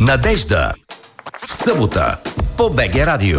Надежда. В събота по БГ Радио.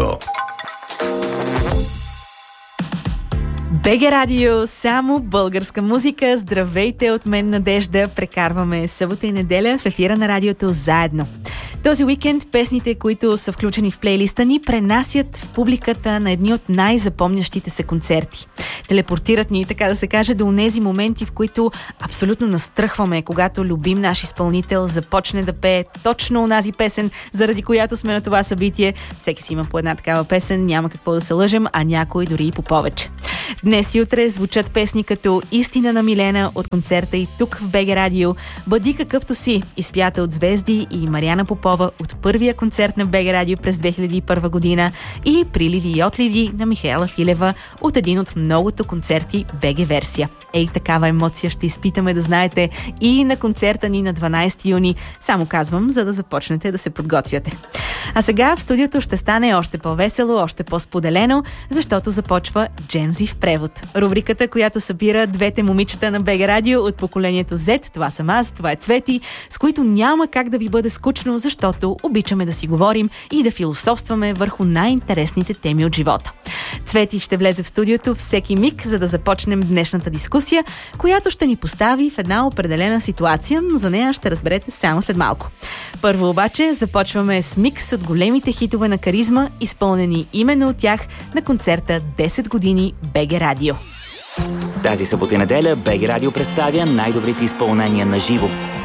БГ Радио, само българска музика. Здравейте от мен, Надежда. Прекарваме събота и неделя в ефира на радиото заедно. Този уикенд песните, които са включени в плейлиста ни, пренасят в публиката на едни от най-запомнящите се концерти. Телепортират ни, така да се каже, до онези моменти, в които абсолютно настръхваме, когато любим наш изпълнител започне да пее точно онази песен, заради която сме на това събитие. Всеки си има по една такава песен, няма какво да се лъжем, а някой дори и по повече. Днес и утре звучат песни като "Истина на Милена" от концерта и тук в БГ Радио, "Бъди какъвто си", изпята от Звезди и Мариана Попова от първия концерт на БГ Радио през 2001 година и "Приливи и отливи" на Михаела Филева от един от многото концерти БГ версия. Ей, такава емоция ще изпитаме, да знаете, и на концерта ни на 12 юни. Само казвам, за да започнете да се подготвяте. А сега в студиото ще стане още по-весело, още по-споделено, защото започва Джензи в превод. Рубриката, която събира двете момичета на БГ Радио от поколението Z. Това съм аз, това е Цвети, с които няма как да ви бъде скучно, защото обичаме да си говорим и да философстваме върху най-интересните теми от живота. Цвети ще влезе в студиото всеки миг, за да започнем днешната дискусия, която ще ни постави в една определена ситуация, но за нея ще разберете само след малко. Първо обаче започваме с микс от големите хитове на Каризма, изпълнени именно от тях на концерта 10 години БГ Радио. Тази събота и неделя БГ Радио представя най-добрите изпълнения на живо.